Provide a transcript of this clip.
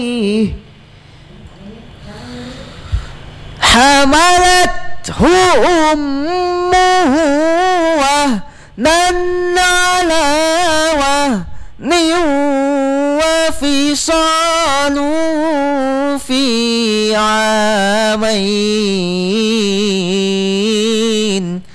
حملته أمه وهنا على وهن وفصاله في عامين